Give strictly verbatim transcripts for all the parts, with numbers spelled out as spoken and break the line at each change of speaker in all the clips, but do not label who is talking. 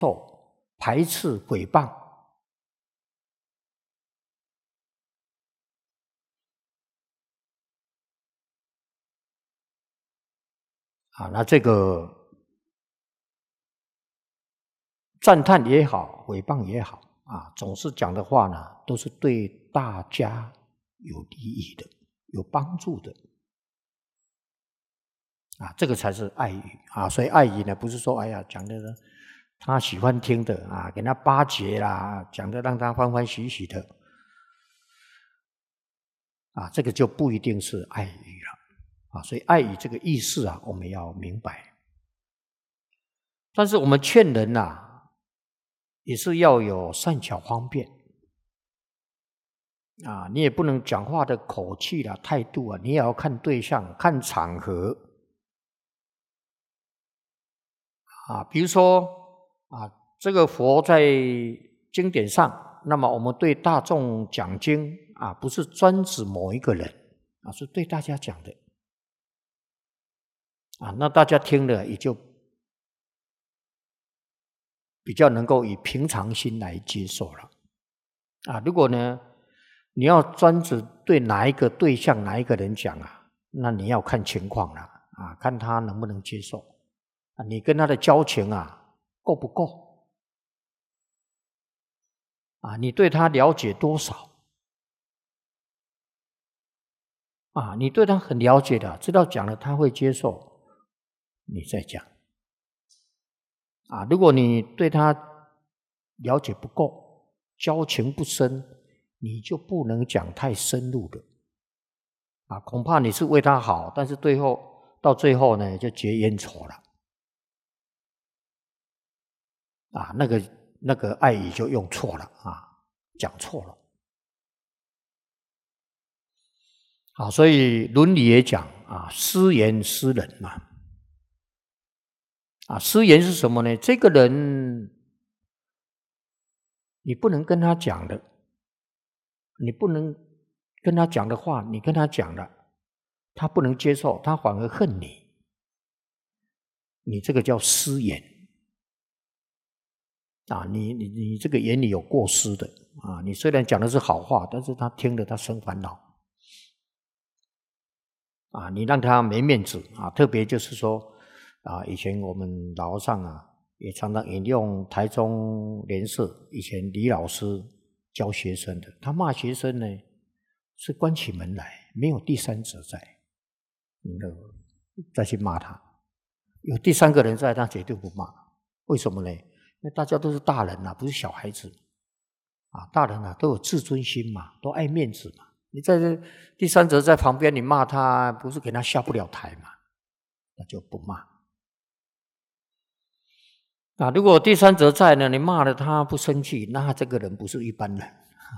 受、排斥、诽谤。啊，那这个赞叹也好，诽谤也好，啊，总是讲的话呢，都是对大家有利益的、有帮助的。啊，这个才是爱语啊！所以爱语呢，不是说哎呀讲的他喜欢听的啊，给他巴结啦，讲的让他欢欢喜喜的啊，这个就不一定是爱语了啊！所以爱语这个意思啊，我们要明白。但是我们劝人啊，也是要有善巧方便啊，你也不能讲话的口气啦、态度啊，你也要看对象、看场合。啊，比如说啊，这个佛在经典上，那么我们对大众讲经啊，不是专指某一个人啊，是对大家讲的啊，那大家听了也就比较能够以平常心来接受了啊。如果呢，你要专指对哪一个对象、哪一个人讲啊，那你要看情况了啊，看他能不能接受。你跟他的交情啊够不够啊？你对他了解多少啊？你对他很了解的，知道讲了他会接受，你再讲啊。如果你对他了解不够，交情不深，你就不能讲太深入的啊。恐怕你是为他好，但是最后到最后呢，就结冤仇了。啊，那个那个爱语就用错了啊，讲错了。啊，所以伦理也讲啊，失言失人嘛。啊，失言是什么呢？这个人你不能跟他讲的，你不能跟他讲的话，你跟他讲了，他不能接受，他反而恨你，你这个叫失言。啊，你你你这个言里有过失的啊！你虽然讲的是好话，但是他听了他生烦恼啊！你让他没面子啊！特别就是说啊，以前我们老和尚啊，也常常引用台中莲社以前李老师教学生的，他骂学生呢是关起门来，没有第三者在，你再去骂他，有第三个人在，他绝对不骂。为什么呢？因为大家都是大人啊，不是小孩子啊！大人啊都有自尊心嘛，都爱面子嘛。你在这第三者在旁边，你骂他，不是给他下不了台嘛？那就不骂。啊，如果第三者在呢，你骂了他不生气，那这个人不是一般人，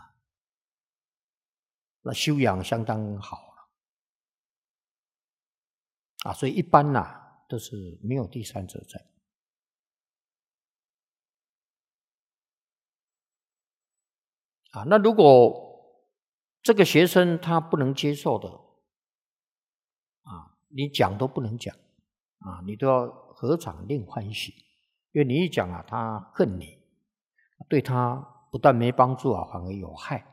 那修养相当好了啊！所以一般呐、啊，都是没有第三者在。啊，那如果这个学生他不能接受的，啊，你讲都不能讲，啊，你都要合掌令欢喜，因为你一讲啊，他恨你，对他不但没帮助啊，反而有害。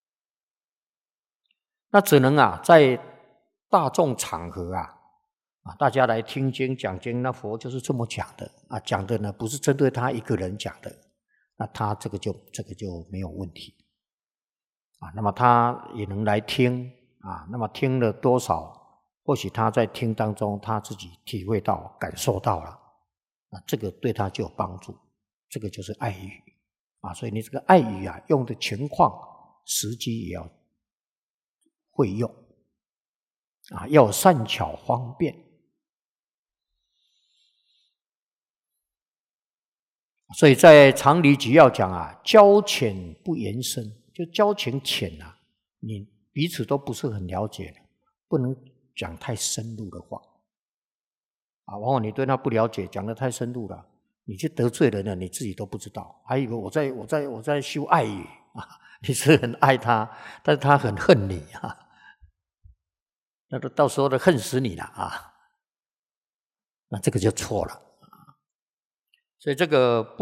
那只能啊，在大众场合啊，啊，大家来听经讲经，那佛就是这么讲的啊，讲的呢不是针对他一个人讲的，那他这个就这个就没有问题。啊，那么他也能来听啊，那么听了多少，或许他在听当中他自己体会到、感受到了，啊，这个对他就有帮助，这个就是爱语啊。所以你这个爱语啊，用的情况、时机也要会用啊，要善巧方便。所以在常理举要讲啊，交浅不言深。就交情浅啊，你彼此都不是很了解，不能讲太深入的话啊。往往你对他不了解，讲得太深入了，你就得罪人了，你自己都不知道。还以为我在我在我在修爱语啊，你是很爱他，但是他很恨你啊，那都到时候都恨死你了啊，那这个就错了。所以这个不